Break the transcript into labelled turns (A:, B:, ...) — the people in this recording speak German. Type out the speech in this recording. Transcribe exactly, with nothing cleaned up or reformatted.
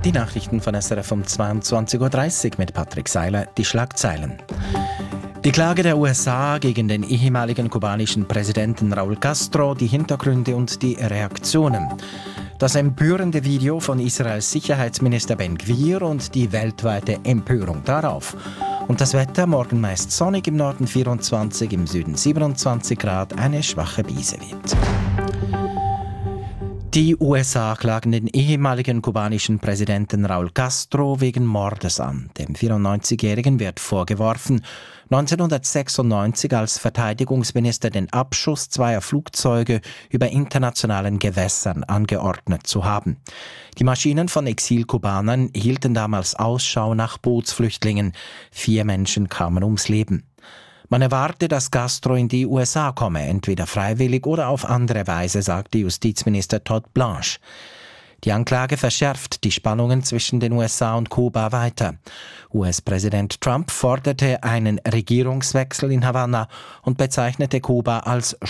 A: Die Nachrichten von S R F um zweiundzwanzig Uhr dreißig mit Patrick Seiler, die Schlagzeilen. Die Klage der U S A gegen den ehemaligen kubanischen Präsidenten Raúl Castro, die Hintergründe und die Reaktionen. Das empörende Video von Israels Sicherheitsminister Ben Gvir und die weltweite Empörung darauf. Und das Wetter, morgen meist sonnig, im Norden vierundzwanzig, im Süden siebenundzwanzig Grad, eine schwache Brise weht. Die U S A klagen den ehemaligen kubanischen Präsidenten Raúl Castro wegen Mordes an. Dem vierundneunzigjährigen wird vorgeworfen, neunzehnhundertsechsundneunzig als Verteidigungsminister den Abschuss zweier Flugzeuge über internationalen Gewässern angeordnet zu haben. Die Maschinen von Exilkubanern hielten damals Ausschau nach Bootsflüchtlingen. Vier Menschen kamen ums Leben. Man erwarte, dass Castro in die U S A komme, entweder freiwillig oder auf andere Weise, sagte Justizminister Todd Blanche. Die Anklage verschärft die Spannungen zwischen den U S A und Kuba weiter. U S-Präsident Trump forderte einen Regierungswechsel in Havanna und bezeichnete Kuba als